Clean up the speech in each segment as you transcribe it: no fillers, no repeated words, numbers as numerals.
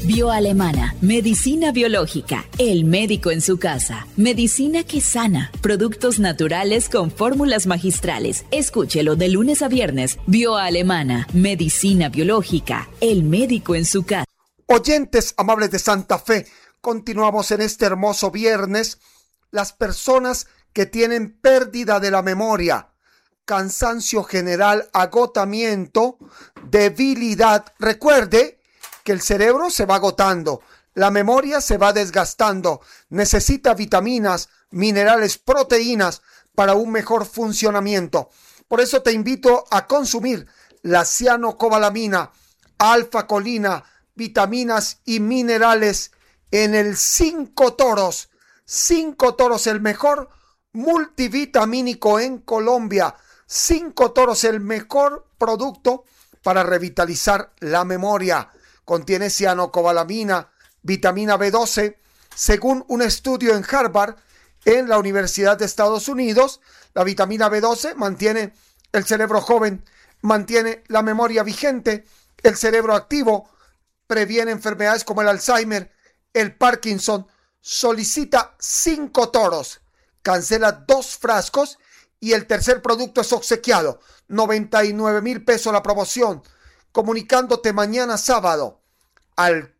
Bioalemana, medicina biológica, el médico en su casa, medicina que sana, productos naturales con fórmulas magistrales. Escúchelo de lunes a viernes. Bioalemana, medicina biológica, el médico en su casa. Oyentes amables de Santa Fe, continuamos en este hermoso viernes. Las personas que tienen pérdida de la memoria, cansancio general, agotamiento, debilidad. Recuerde que el cerebro se va agotando, la memoria se va desgastando, necesita vitaminas, minerales, proteínas para un mejor funcionamiento. Por eso te invito a consumir la cianocobalamina, alfa-colina, vitaminas y minerales en el 5 Toros. 5 Toros, el mejor multivitamínico en Colombia. 5 Toros, el mejor producto para revitalizar la memoria. Contiene cianocobalamina, vitamina B12. Según un estudio en Harvard, en la Universidad de Estados Unidos, la vitamina B12 mantiene el cerebro joven, mantiene la memoria vigente, el cerebro activo, previene enfermedades como el Alzheimer, el Parkinson. Solicita 5 Toros, cancela 2 frascos y el tercer producto es obsequiado. 99,000 pesos la promoción. Comunicándote mañana sábado al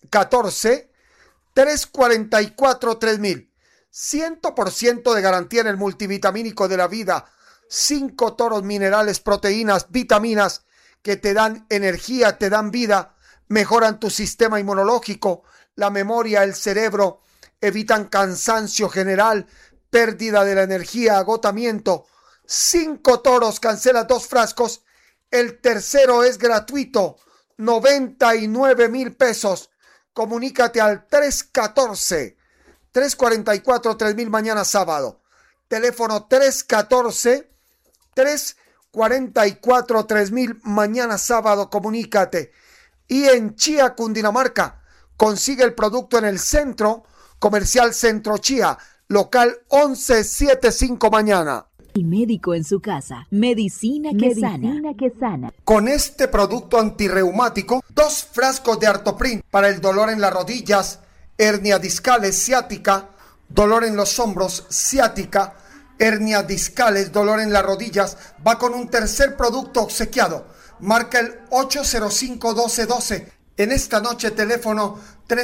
314-344-3000. 100% de garantía en el multivitamínico de la vida. 5 Toros, minerales, proteínas, vitaminas que te dan energía, te dan vida, mejoran tu sistema inmunológico, la memoria, el cerebro, evitan cansancio general, pérdida de la energía, agotamiento. 5 Toros, cancela 2 frascos. El tercero es gratuito, 99,000 pesos. Comunícate al 314-344-3000 mañana sábado. Teléfono 314-344-3000 mañana sábado. Comunícate. Y en Chía, Cundinamarca, consigue el producto en el Centro Comercial Centro Chía, local 1175 mañana. El médico en su casa, medicina que sana. Con este producto antirreumático, 2 frascos de Artoprin para el dolor en las rodillas, hernia discales, ciática, dolor en los hombros, ciática, hernias discales, dolor en las rodillas. Va con un tercer producto obsequiado. Marca el 805-1212. En esta noche, teléfono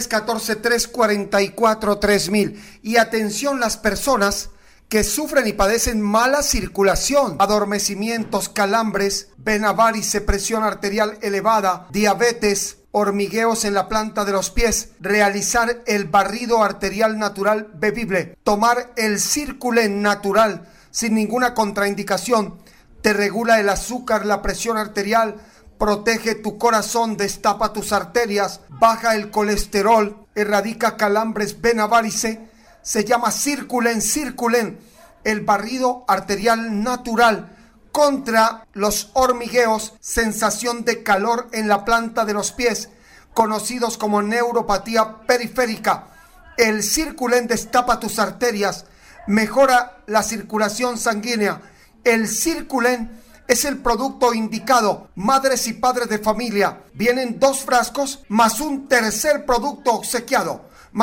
314-344-3000. Y atención, las personas que sufren y padecen mala circulación, adormecimientos, calambres, vena varice, presión arterial elevada, diabetes, hormigueos en la planta de los pies, realizar el barrido arterial natural bebible, tomar el Circulen natural sin ninguna contraindicación, te regula el azúcar, la presión arterial, protege tu corazón, destapa tus arterias, baja el colesterol, erradica calambres, vena varice. Se llama Circulen, el barrido arterial natural contra los hormigueos, sensación de calor en la planta de los pies, conocidos como neuropatía periférica. El Circulen destapa tus arterias, mejora la circulación sanguínea. El Circulen es el producto indicado. Madres y padres de familia, vienen 2 frascos más un tercer producto obsequiado.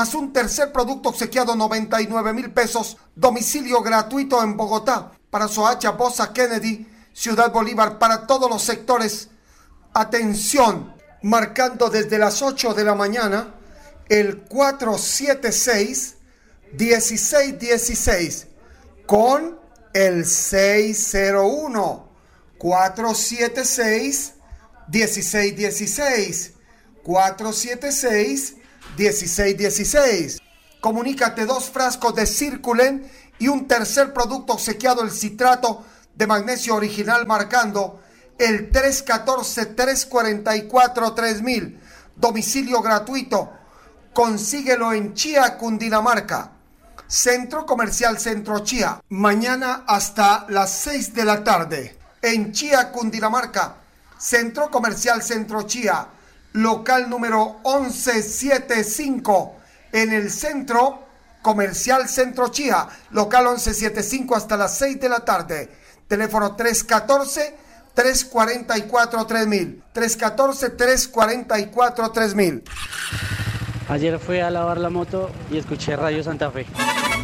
99,000 pesos. Domicilio gratuito en Bogotá, para Soacha, Bosa, Kennedy, Ciudad Bolívar, para todos los sectores. Atención, marcando desde las 8 de la mañana, el 476-1616 con el 601 476-1616 476-1616. Comunícate, 2 frascos de Circulen y un tercer producto obsequiado, el citrato de magnesio original, marcando el 314-344-3000. Domicilio gratuito. Consíguelo en Chía, Cundinamarca. Centro Comercial Centro Chía. Mañana hasta las 6 de la tarde. En Chía, Cundinamarca. Centro Comercial Centro Chía. Local número 1175. En el Centro Comercial Centro Chía. Local 1175 hasta las 6 de la tarde. Teléfono 314-344-3000. 314-344-3000. Ayer fui a lavar la moto y escuché Radio Santa Fe.